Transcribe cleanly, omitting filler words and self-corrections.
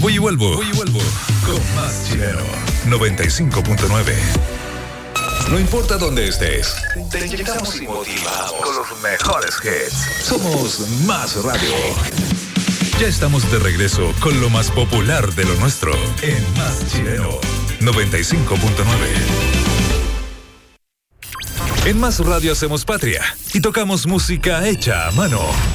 Voy y vuelvo. Con más chileno. 95.9. No importa dónde estés, te inyectamos y motivamos con los mejores hits. Somos Más Radio. Ya estamos de regreso con lo más popular de lo nuestro en Más Chileno 95.9. En Más Radio hacemos patria y tocamos música hecha a mano.